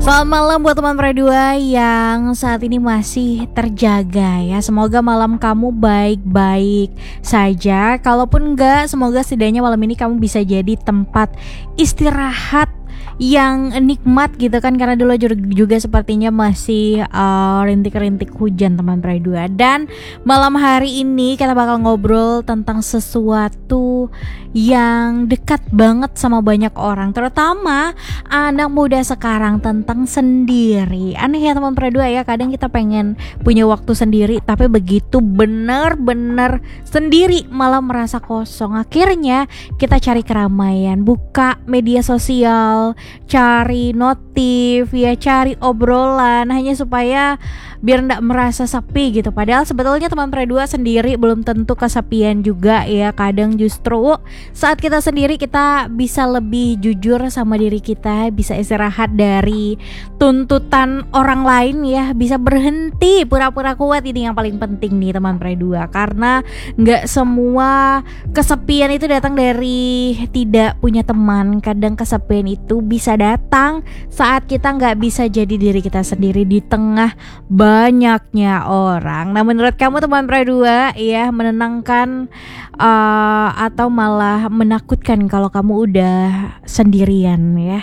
Selamat malam buat teman Perdua yang saat ini masih terjaga ya. Semoga malam kamu baik-baik saja. Kalaupun enggak, semoga setidaknya malam ini kamu bisa jadi tempat istirahat yang nikmat gitu kan, karena dulu juga sepertinya masih rintik-rintik hujan teman Perdua. Dan malam hari ini kita bakal ngobrol tentang sesuatu yang dekat banget sama banyak orang, terutama anak muda sekarang, tentang sendiri. Aneh ya teman Perdua ya, kadang kita pengen punya waktu sendiri, tapi begitu bener-bener sendiri malah merasa kosong. Akhirnya kita cari keramaian, buka media sosial, cari notif ya, cari obrolan hanya supaya biar nggak merasa sepi gitu. Padahal sebetulnya teman Perdua sendiri belum tentu kesepian juga ya. Kadang justru saat kita sendiri kita bisa lebih jujur sama diri kita, bisa istirahat dari tuntutan orang lain ya, bisa berhenti pura-pura kuat. Ini yang paling penting nih teman Perdua, karena nggak semua kesepian itu datang dari tidak punya teman. Kadang kesepian itu bisa datang saat kita nggak bisa jadi diri kita sendiri di tengah banyaknya orang. Nah, menurut kamu teman Perdua ya, menenangkan atau malah menakutkan kalau kamu udah sendirian ya?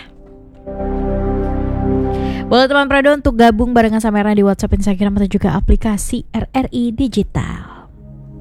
Boleh teman Perdua untuk gabung barengan sama Erna di WhatsApp, Instagram, atau juga aplikasi RRI Digital.